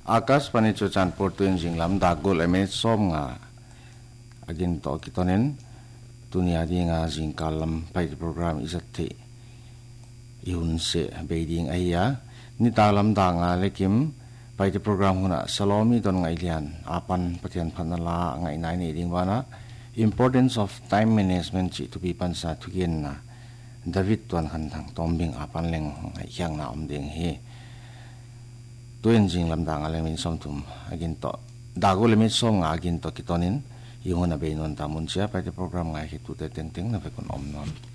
Akas panicho chan portuin jinglam dagol emet som nga agin to kitonen tunia di nga jingkalam pai program isate ihun se beiding aya ni talam da nga lekim pai program huna salomi don nga ilian apan patian phanala nga inai ni dingwana importance of time management chi to be pansa thugen na David tuan khandang tombing apan leng hyang na omding hi tuin jing lam dang alemin somtum agin to dago limit som nga agin to kitonin yung na beinon tamun siya pa program nga hi tu te teng teng na fe kon om non